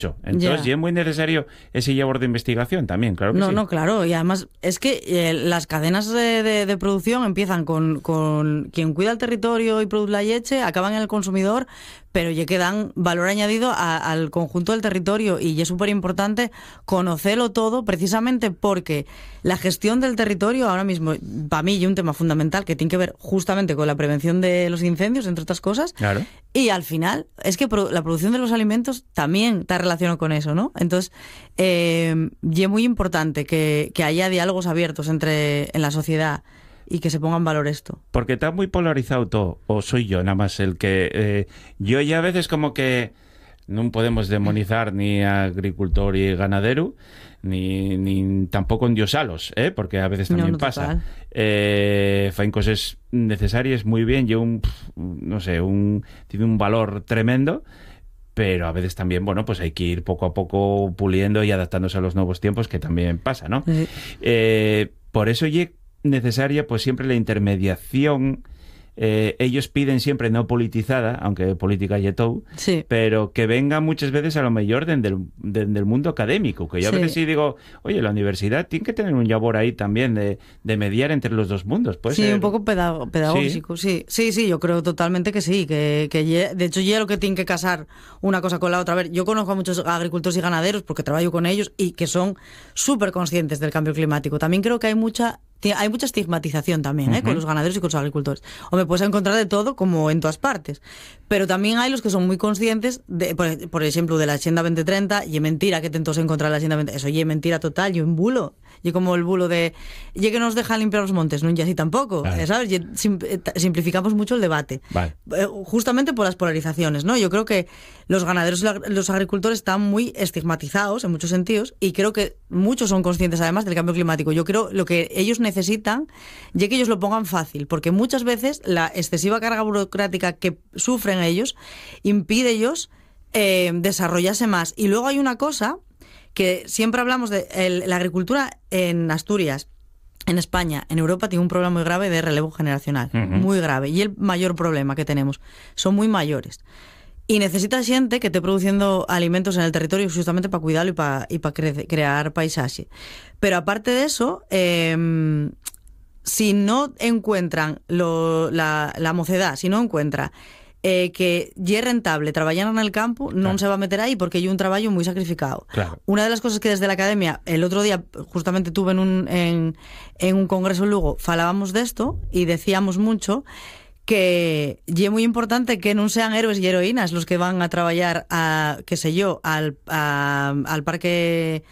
Entonces, y es muy necesario ese labor de investigación también, claro que sí. No, claro, y además es que las cadenas de producción empiezan con quien cuida el territorio y produce la leche, acaban en el consumidor, pero ya que dan valor añadido al conjunto del territorio, y es súper importante conocerlo todo, precisamente porque la gestión del territorio ahora mismo, para mí, es un tema fundamental que tiene que ver justamente con la prevención de los incendios, entre otras cosas. Claro. Y al final, es que la producción de los alimentos también está relacionada con eso, ¿no? Entonces, y es muy importante que haya diálogos abiertos en la sociedad y que se ponga en valor esto. Porque está muy polarizado todo, o soy yo nada más el que... yo ya a veces como que no podemos demonizar ni a agricultor y ganadero, ni tampoco endiosalos, porque a veces también pasa. Fain cosas necesarias muy bien, tiene un valor tremendo, pero a veces también, bueno, pues hay que ir poco a poco puliendo y adaptándose a los nuevos tiempos, que también pasa, ¿no? Sí. Por eso necesaria pues siempre la intermediación. Ellos piden siempre no politizada, aunque política y todo, sí, pero que venga muchas veces a lo mejor desde el mundo académico, que yo a veces sí digo, oye, la universidad tiene que tener un labor ahí también de mediar entre los dos mundos. ¿Puede ser? Un poco pedagógico, sí, yo creo totalmente que sí, que de hecho ya lo que tiene que casar una cosa con la otra. A ver, yo conozco a muchos agricultores y ganaderos porque trabajo con ellos y que son súper conscientes del cambio climático. También creo que hay mucha estigmatización también, con los ganaderos y con los agricultores. O me puedes encontrar de todo, como en todas partes. Pero también hay los que son muy conscientes, por ejemplo, de la Agenda 2030, y es mentira que tentos encontrar la Agenda 2030. Eso y es mentira total, y un bulo. Y como el bulo de... Y que nos dejan limpiar los montes, no y así tampoco, vale. ¿sabes? Y simplificamos mucho el debate. Vale. Justamente por las polarizaciones, ¿no? Yo creo que los ganaderos y los agricultores están muy estigmatizados en muchos sentidos, y creo que muchos son conscientes además del cambio climático. Yo creo lo que ellos necesitan ya que ellos lo pongan fácil, porque muchas veces la excesiva carga burocrática que sufren ellos impide ellos desarrollarse más. Y luego hay una cosa que siempre hablamos de la agricultura en Asturias, en España, en Europa, tiene un problema muy grave de relevo generacional, muy grave, y el mayor problema que tenemos son muy mayores. Y necesita gente que esté produciendo alimentos en el territorio justamente para cuidarlo y para crear paisaje. Pero aparte de eso, si no encuentran la mocedad, si no encuentra que ya es rentable trabajar en el campo, claro, no se va a meter ahí porque hay un trabajo muy sacrificado. Claro. Una de las cosas que desde la academia, el otro día justamente tuve en un congreso en Lugo, falábamos de esto y decíamos mucho que es muy importante que no sean héroes y heroínas los que van a trabajar al parque,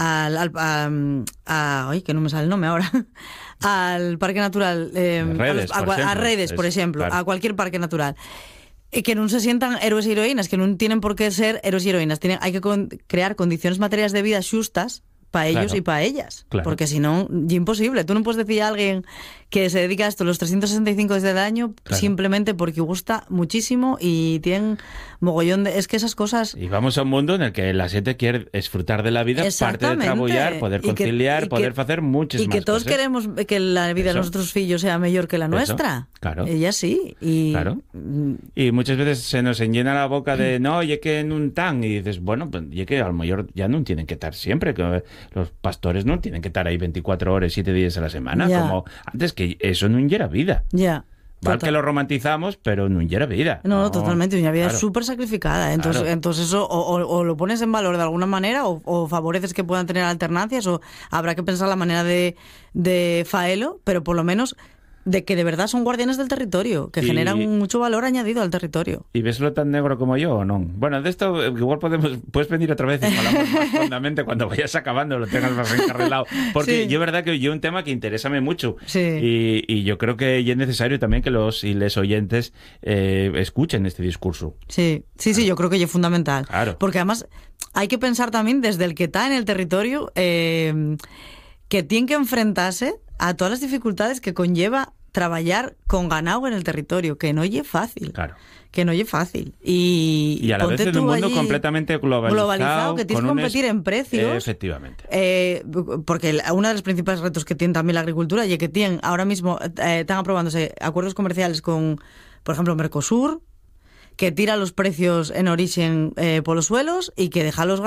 ay, que no me sale el nombre ahora, al parque natural, a Redes, por ejemplo, claro, a cualquier parque natural. Que no se sientan héroes y heroínas, que no tienen por qué ser héroes y heroínas. Hay que crear condiciones materiales de vida justas para ellos, claro, y para ellas, claro, porque si no, es imposible. Tú no puedes decir a alguien que se dedica a esto los 365 días del año, claro, simplemente porque gusta muchísimo y tienen mogollón de... Es que esas cosas... Y vamos a un mundo en el que la gente quiere disfrutar de la vida, parte de trabajar, poder conciliar, poder hacer muchas más cosas. Y que todos queremos que la vida de nuestros hijos sea mejor que la nuestra. Claro. Ella sí. Claro. Y muchas veces se nos llena la boca de no, y que en un tan, y dices, bueno, pues y que a lo mejor ya no tienen que estar siempre, que los pastores no tienen que estar ahí 24 horas, 7 días a la semana, como antes, que eso no era vida. Ya. Igual que lo romantizamos, pero no era vida. No, totalmente, una vida, claro, súper sacrificada. Entonces, claro, entonces eso o lo pones en valor de alguna manera o favoreces que puedan tener alternancias, o habrá que pensar la manera de faelo, pero por lo menos de que de verdad son guardianes del territorio, que generan mucho valor añadido al territorio. ¿Y veslo tan negro como yo o no? Bueno, de esto igual puedes venir otra vez y hablamos más profundamente cuando vayas acabando, lo tengas más encarrilado. Porque sí, yo verdad que yo un tema que interésame mucho. Sí. Y yo creo que es necesario también que los y les oyentes escuchen este discurso. Sí, claro, yo creo que es fundamental. Claro. Porque además hay que pensar también desde el que está en el territorio que tiene que enfrentarse a todas las dificultades que conlleva trabajar con ganado en el territorio, que no es fácil. Claro. Que no es fácil. Y a la vez en un mundo completamente globalizado, que tienes que competir en precios. Efectivamente. Porque uno de los principales retos que tiene también la agricultura y que tienen ahora mismo, están aprobándose acuerdos comerciales con, por ejemplo, Mercosur, que tira los precios en origen por los suelos y que deja a los